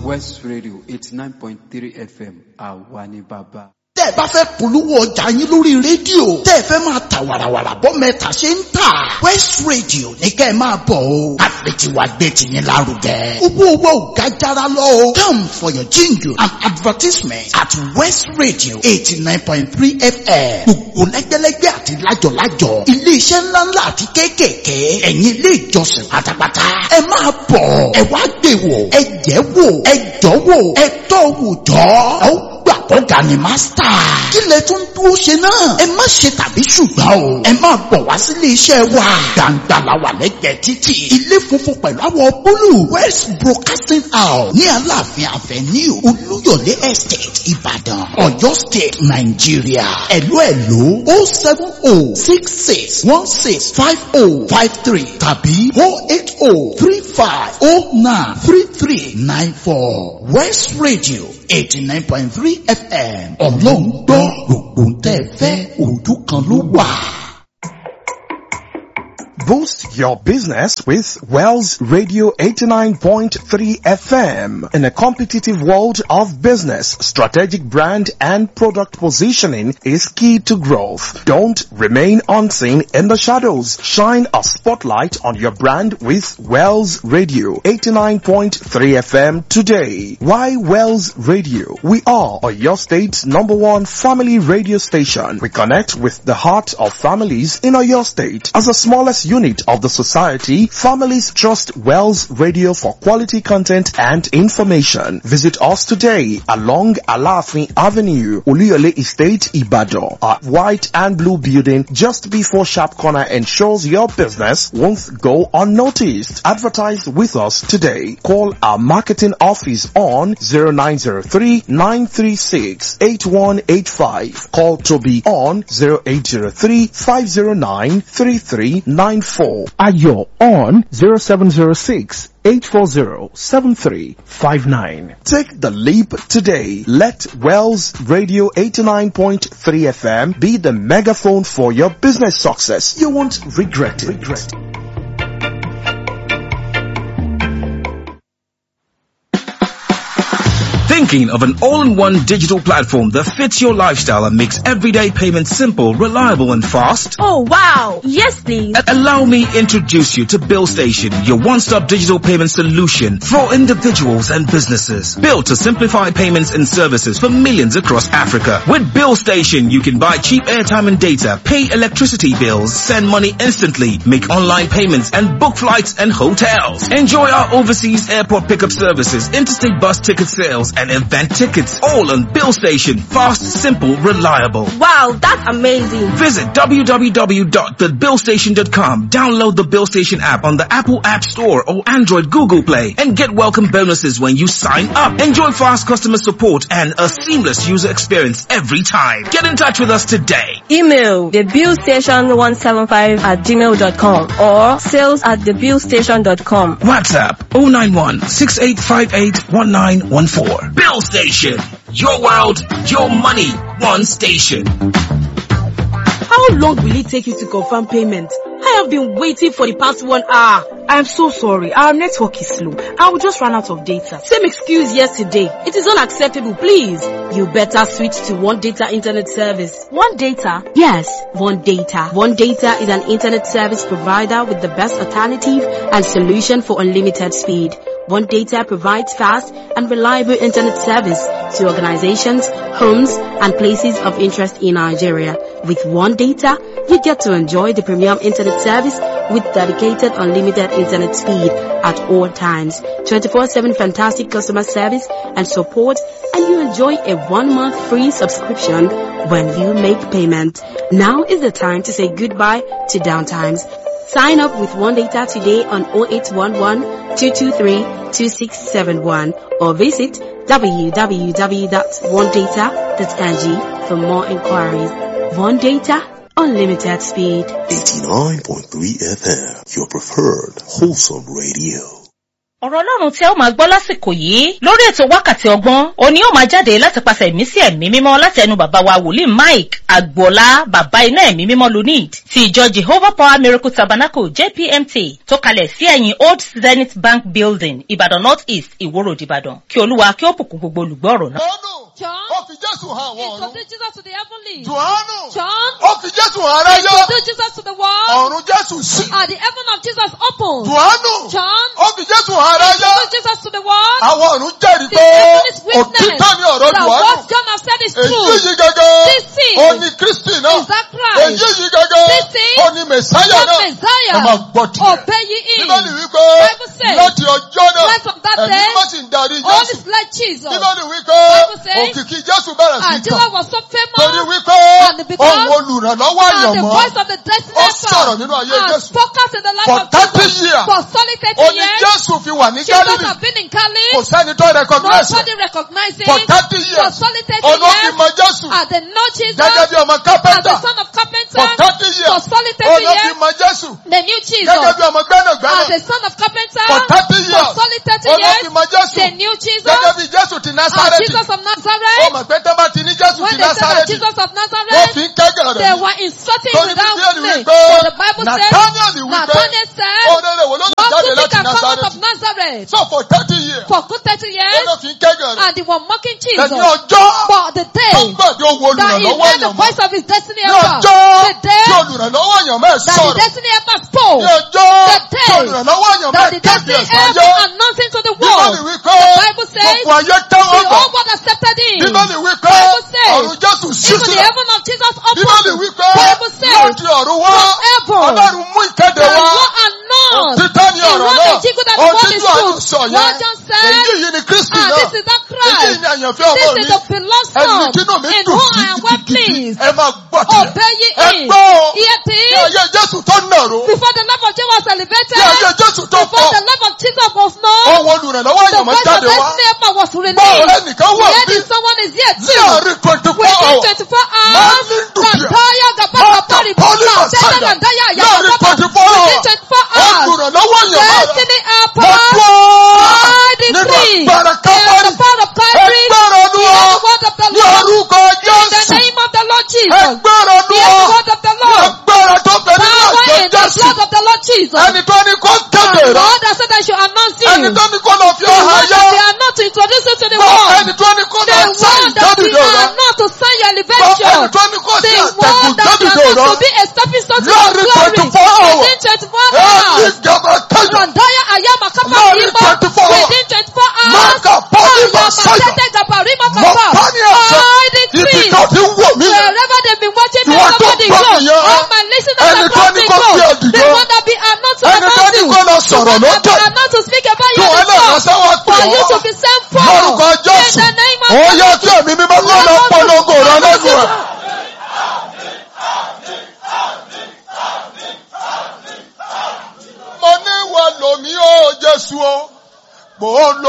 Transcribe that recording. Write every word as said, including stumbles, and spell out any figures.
West Radio eighty nine point three F M àwa ni bàbá. tẹ́ ẹ bá fẹ́ polówó ọjà yín lórí rédíò tẹ́ ẹ fẹ́ máa ta wàràwàrà bọ́ mẹ́ta ṣe ń tà West Radio ní kẹ́ ẹ máa bọ̀ o àfẹ̀tiwa gbé tiyín lárugẹ. owó owó ò ga jara lọ o. come for your jingle and advertisement at West Radio eighty nine point three F M. gbogbo lẹ́gbẹ́lẹ́gbẹ́ àti lájọ̀lájọ̀ iléeṣẹ́ ńláńlá àti kéékèèké ẹ̀yin ilé ìjọsìn pátápátá ẹ máa bọ̀ ẹ wá gbé wò ẹ jẹ́ wò ẹ jọ́ wò ẹ tọ́ wò jọ́ ọ gbà ọ̀gá ni mástà. kí lẹ tún dúró ṣe náà. ẹ má ṣe tàbí ṣùgbọ́n o. ẹ máa bọ̀ wá sílé iṣẹ́ wa. gbàǹgbà la wà lẹ́gbẹ̀ẹ́ títì. ilé funfun pẹ̀lú àwọ̀ búlù. West Broadcasting House ní Aláàfin Avenue Olúyọ̀lé Estate Ìbàdàn Ọ̀yọ́ State Nàìjíríà. ẹ̀lú ẹ̀lú o seven o six six one six five o five three tàbí o eight o three five o nine three three nine four. West Radio eighty nine point three F M ọlọ́run gbọ́ gbogbo tẹ́ ẹ fẹ́ ojú kan ló wà. Boost your business with Wells Radio eighty-nine point three F M. In a competitive world of business, strategic brand and product positioning is key to growth. Don't remain unseen in the shadows. Shine a spotlight on your brand with Wells Radio eighty-nine point three F M today. Why Wells Radio? We are your state's number one family radio station. We connect with the heart of families in your state. As the smallest unit of the society, families trust Wells Radio for quality content and information. Visit us today along Aláàfin Avenue, Olúyọ̀lé Estate, Ìbàdàn. Our white and blue building just before Sharp Corner ensures your business won't go unnoticed. Advertise with us today. Call our marketing office on zero nine zero three nine three six eight one eight five. Call Toby on zero eight zero three five zero nine three three nine four. Ayo on zero seven zero six eight four zero seven three five nine. Take the leap today. Let Wells Radio eighty-nine point three F M be the megaphone for your business success. You won't regret it. Regret it. Thinking of an all-in-one digital platform that fits your lifestyle and makes everyday payments simple, reliable and fast? Oh wow! Yes please! A- allow me introduce you to BillStation, your one-stop digital payment solution for individuals and businesses. Built to simplify payments and services for millions across Africa. With BillStation, you can buy cheap airtime and data, pay electricity bills, send money instantly, make online payments and book flights and hotels. Enjoy our overseas airport pickup services, interstate bus ticket sales and event tickets, all on BillStation. Fast, simple, reliable. Wow, that's amazing. Visit w w w dot the bill station dot com. Download the BillStation app on the Apple App Store or Android Google Play and get welcome bonuses when you sign up. Enjoy fast customer support and a seamless user experience every time. Get in touch with us today. Email the bill station one seven five at gmail dot com or sales at the bill station dot com. WhatsApp zero nine one six eight five eight one nine one four. BillStation. Your world, your money, one station. How long will it take you to confirm payment? I have been waiting for the past one hour. I'm so sorry. Our network is slow. I will just run out of data. Same excuse yesterday. It is unacceptable, please. You better switch to One Data Internet Service. One Data? Yes, One Data. One Data is an internet service provider with the best alternative and solution for unlimited speed. One Data provides fast and reliable internet service to organizations, homes, and places of interest in Nigeria. With One Data, you get to enjoy the premium internet service with dedicated unlimited internet speed at all times, twenty-four seven fantastic customer service and support, and you enjoy a one-month free subscription when you make payment. Now is the time to say goodbye to downtimes. Sign up with One Data today on zero eight one one two two three two six seven one or visit w w w dot one data dot n g for more inquiries. One Data, unlimited speed. eighty-nine point three F M, your preferred wholesome radio. ọ̀rọ̀ Ọlọ́run tí ẹ ó máa gbọ́ lásìkò yìí lórí ètò wákàtí ọgbọ́n òní ó máa jáde láti pàṣẹ ìmísí ẹ̀mí mímọ́ láti ẹnu bàbá wa wòlíì Mike Agboola bàbá iná ẹ̀mí mímọ́ lunid ti ìjọ Jehovah Power Miracle Tabernacle J P M T tó kalẹ̀ sí ẹ̀yìn Old Zenith Bank Building Ìbàdàn North East Ìwó Road Ìbàdàn kí Olúwa kí ó bùkún gbogbo olùgbọ́ ọ̀rọ̀ náà. John, ó fi Jésù hàn wọ́n ọ̀run. introduce Jesus to the heavenly. Jòhánù, John, ó fi Jésù hàn aráyé. introduce Jesus to the world. Ọ̀run Jésù ṣí. Are the heaven of Jesus open? Jòhánù, John, ó fi Jésù hàn aráyé. introduce Jesus to the world. Àwọn ọ̀run jẹ́rìí The pé heaven is witness òtítọ́ ni ọ̀rọ̀ that Jòhánù. what John has said is Èyí true. yìí gẹ́gẹ́, This thing ó ní Kristi náà. is that Christ. Èyí yìí gẹ́gẹ́, This thing ó ní Mèsáyà is náà. Messiah. Ẹ máa gbọ́ tiẹ̀. Obey ye him. Bíbélì wípé Bible says, láti ọjọ́ náà, right from that ẹ̀mí day, mímọ́ sì ń darí all Jésù. is like Jesus. Bíbélì wípé Bible says, òkìkí Jésù bẹ̀rẹ̀ sí And í Jesus kàn. was so Torí famous. wípé And because- ohun olùrànlọ́wọ́ And the àyànmọ́ voice of the destiny ó sọ̀rọ̀ nínú ayé and Jésù. focus in the life For of thirty Jesus. years, For solid ó thirty ní years, Jésù fi wà ní Jesus Gálílì. has been in Galilee. Kò sẹ́ni tó recognize ẹ̀. Nobody recognizing For thirty for years, solid thirty olófin years. mọ Jésù And they know Jesus gẹ́gẹ́ bí ọmọ as kápẹ́ntà. the son of carpenter. For thirty For years, solid thirty olófin years, mọ Jésù they knew Jesus gẹ́gẹ́ bí ọmọ as gbẹ́nàgbẹ́nà. the son of carpenter. For thirty For years, solid thirty years, olófin mọ Jésù they knew Jesus gẹ́gẹ́ bí Jésù ti as Násárẹ́tì. Jesus of Ó Nazareth. mọ̀ pé tó bá ti ní Jésù When ti they said that Násárẹ́tì, Jesus of wọ́n Nazareth, fi ń kẹ́gàn they rẹ̀. were insulting Torí without Bíbélì name. wípé But the Bible says, Nathaniel wípé Nathaniel said, òrèrè wo ló lè what jáde good láti can come out of Násárẹ́tì. Nazareth? So for thirty years, For good thirty years, ó ló fi ń kẹ́gàn rẹ̀. and they were mocking Jesus. Ẹni ọjọ́ But the tó day ń gbàdé owó that he olùrànlọ́wọ́ heard the àyànmọ́. voice of his destiny Ní helper, ọjọ́ the day tí olùrànlọ́wọ́ àyànmọ́ ẹ̀ that the sọ̀rọ̀. destiny helper spoke, Ní ọjọ́ the tí day olùrànlọ́wọ́ àyànmọ́ that ẹ̀ the kéde destiny ẹ̀sán helper ayé. announcing to the Bíbélì world, wípé the Bible says, gbogbo ayé tẹ́wọ́ the gbà. whole world accepted him. Bíbélì wípé Bible says, ọ̀run Jésù ṣí Even the sílẹ̀. heaven of Jesus Bíbélì opened. wípé Bible says, lóde ọ̀run wá from heaven, Ọlọ́run mú ìkéde the wá. law announced. Òtítọ́ ni He ọ̀rọ̀ wrote náà. a jingle that the Ohun world tí is Jòhánù true. sọ What yẹn. John said, Èyí yìí ni Kristi and náà. this is that Èyí Christ. ni àyànfẹ́ ọmọ This mi. is the beloved Ẹni Son, tínú mi in dùn whom I am well gidigidi. pleased. Ẹ máa gbọ́ tiẹ̀. Obey ye Ẹ him. gbọ́ o. Hear Ní this. ayé Jésù tó nàró. Before the love of Jesus was elevated, Ní ayé Jésù tó before pọ̀. the love of Jesus was known, Ohun olùrànlọ́wọ́ the àyànmọ́ voice of jáde wá. destiny helper was Báwo released. ẹnìkan wà Yet bí? if someone is here Ní too, àárín twenty four within hours. twenty-four Máa hours, ní dùbìà. Randaya Gabaka Pari Poli Baba, Masada. Tẹ́lẹ̀ Randaya Láàárín Yababa, twenty four hours. within twenty-four hours, Olùrànlọ́wọ́ àyànmọ́ rẹ̀. destiny helper, Mo gbọ́. I Nínú decree, agbára in Káfárì. the power of Calvary, Ẹgbẹ́rún hear ọdún the ọ. word of the Ní Lord, orúkọ in the Jésù. name of the Lord Jesus, Ẹgbẹ́rún ọdún hear the ọ. word of the Ní Lord, agbára tó bẹ nínú power ẹ̀jẹ̀ in the Jésù. blood of the Lord Jesus. Ẹni tó ní kó kéde The rẹ̀. Lord has said I should announce you. Ẹni tó ní kó lọ fi The ọ̀hán one yá. that they are not to introduce you to the Gbọ́ world. ẹni tó ní kó The lọ one sáyìn that we jọ́dìdò rẹ̀. are not to sign your Gbọ́ elevation. ẹni tó ní kó sí The àtẹ̀kùn one that we jọ́dìdò are not rẹ̀. to be a stepping stone to Láàárín your glory. twenty-four hours. Within twenty-four Ẹni hours. ìjọba kẹjọ. Randaya Ayama Kapa Láàárín Igbo. twenty-four hours. Within twenty-four hours. Máka Poli Ayama Masaya. Tete Gabarima Mo Kapa. bá ní ẹ̀sẹ̀. I Ibi decree. tó ti ń wò mí yẹn. Wherever they've been watching me, Ìwọ tó somebody gbọ́ go. mi yẹn. All my listeners Ẹni tó across ní the kó globe. fi ẹ̀dìdó. The one that be are not to Ẹni tó announce ní you. kó lọ The sọ̀rọ̀ one that lókè. are not to speak about you Kí on wọ́n the lè top. ránṣẹ́ wá pè For you wọ́n. to be sent for. Lórúkọ In Jésù. the name of Ó yẹ kí ẹ̀mí mímọ́ kó lọ polongo rẹ̀ lẹ́nu ẹ̀. Mo ní wà lómi ó Jésù o. Mo ń lo